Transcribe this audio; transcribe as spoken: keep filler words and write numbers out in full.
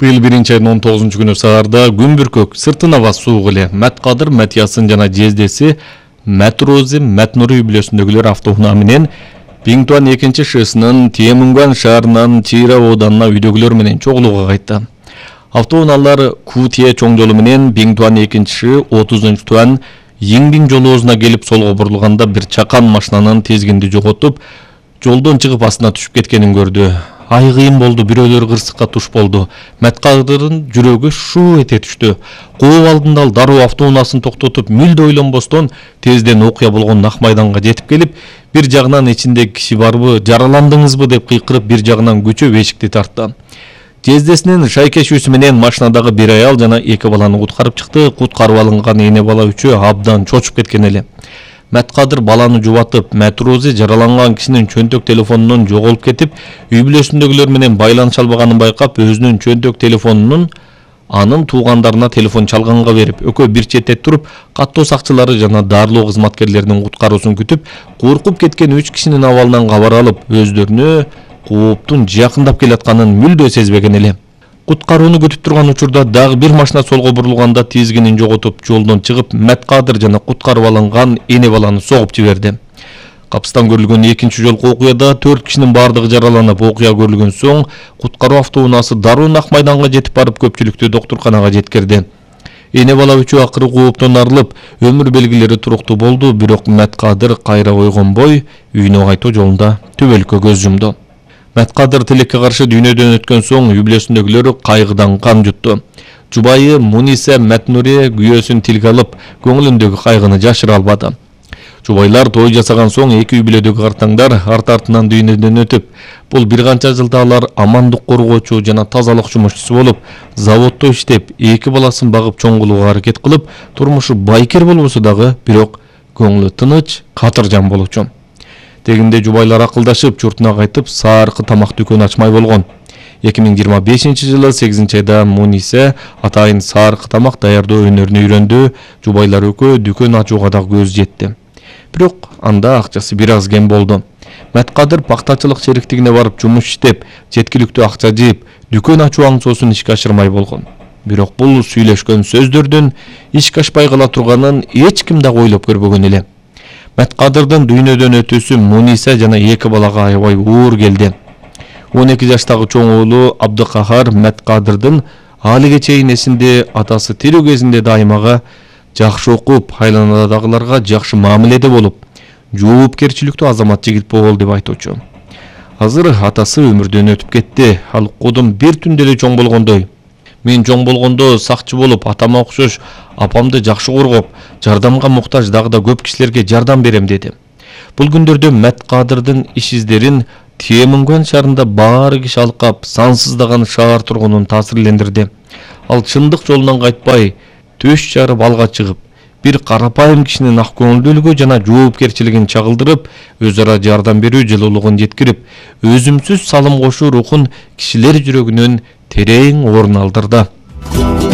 Быйыл биринчи айдын он тогузунчу күнү саарда Күмбүркөк, Сыртын аба суугу эле Мәткадыр, Мәтиясын жана жездеси Мәтрози, Мәтнури үй бүлөсүндөгүлөр автоунаа менен Биңтуан экинчи шыйысынын Темүнган шаарынан Чыйра ооданына үйдөгүлөр менен чогулууга кайтты. Автоунаалар Кутие чоң жолу менен Биңтуан экинчи шыйы отузунчу туан Йиңдин жолоозуна келип солго бурулганда бир чакан машинанын тезгинди жоготуп, жолдон чыгып астына түшүп кеткенин көрдү. Ай кыйын болду, бирөөлөр кырсыкка туш болду. Мәткадырдын жүрөгү шуу эте түштү. Кооп алдында ал дароо автоунаасын токтотуп, мүлдө ойлонбостон тезден окуя болгон Ак майданга жетип келип, бир жагынан ичинде киши барбы, жараландыңызбы деп кыйкырып, бир жагынан күчөп эшикти тартты. Жездесинин шайкешүүсү менен машинадагы бир аял жана эки баланы куткарып чыкты. Куткарып алынган эне бала үчөө абдан чочуп кеткен эле. Мәткадыр баланы жубатып, Мәтрози жараланган кишинин чөнтөк телефонунун жоголуп кетип, үй бүлөсүндөгүлөр менен байланыша албаганын байкап, өзүнүн чөнтөк телефонунун анын туугандарына телефон чалганга берип, экөө бир четте туруп, каттоо сакчылары жана дарылоо кызматкерлеринин куткаруусун күтүп, куркуп кеткен үч кишинин абалынан кабар алып, өздөрүнө кооптун жакындап келатканын мүлдө сезбеген эле. Куткарууну күтүп турган учурда дагы бир машина солго бурулганда тизгинин жоготуп, жолдон чыгып, Мәткадыр жана куткарып алынган эне баланы согуп жиберди. Капыстан көрүлгөн экинчи жолку окуяда төрт кишинин бардыгы жараланып, окуя көрүлгөн соң куткаруу автоунаасы дароо Ак майданга жетип барып көпчүлүктү доктурканага жеткирди. Эне бала үчөө акыры кооптон арылып, өмүр белгилери туруктуу болду, бирок Мәткадыр кайра ойгонбой, үйүнө кайтуу жолунда төбөлүккө көз жумду. Мәткадыр тилекке каршы дүйнөдөн өткөн соң үй бүлөсүндөгүлөр кайгыдан кан жутту. Жубайы Муниса Мәтнури күйөөсүн тилге алып, көңүлүндөгү кайгыны жашыра албады. Жубайлар той жасаган соң эки үй бүлөдөгү картаңдар арт-артынан дүйнөдөн өтүп, бул бир канча жылда алар амандык коргоочу жана тазалык жумушчусу болуп, заводдо иштеп, эки баласын багып чоң кылууга аракет кылып, турмушу байкер болбосо дагы, бирок көңүлү тыныч, катыржан болчу. Тегинде жубайлар акылдашып, журтуна кайтып, саркы тамак дүкөн ачмай болгон. эки миң жыйырма бешинчи жылы сегизинчи айда Муниса атайын саркы тамак даярдоо өнөрүнө үйрөндү. Жубайлар экөө дүкөн ачууга да көз жетти. Бирок анда акчасы бир аз кем болду. Мәткадыр пактачылык шериктигине барып жумуш иштеп, жеткиликтүү акча жыйып, дүкөн ачуу аңсоосун ишке ашырмай болгон. Бирок бул сүйлөшкөн сөздөрдүн ишке ашпай кала турганын эч ким да ойлоп көрбөгөн эле. Мәткадырдын дүйнөдөн өтүүсү Муниса жана эки балага аябай оор келди. он эки жаштагы чоң уулу Абдыкахар Мәткадырдын алиге чейин эсинде атасы тирүү кезинде дайымага жакшы окуп, айланадагыларга жакшы мамиледе болуп, жоопкерчиликтүү азамат жигит болду деп айтуучу. Азыр атасы өмүрдөн өтүп кетти. Ал кудум бир түндө эле чоң болгондой. Мен чоң болгондо сакчы болуп, атама окшош апамды жакшы коргоп, жардамга муктаж дагы да көп кишилерге жардам берем деди. Бул күндөрдө Мәткадырдын иш издерин Темүнган шаарында баары киши алкап, сансыздаган шаар тургунун таасирлендирди. Ал чындык жолунан кайтпай, төш жарып алга чыгып, бир карапайым кишинин ак көңүлдүүлүгү жана жоопкерчилигин чагылдырып, өз ара жардам берүү жылуулугун жеткирип, өзүмсүз салым кошуу рухун кишилер жүрөгүнөн терең орун алдырды.